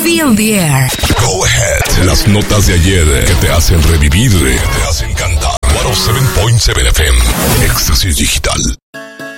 Feel the air. Go ahead. Las notas de ayer que te hacen revivir, que te hacen cantar. 107.7 FM. Éxtasis Digital.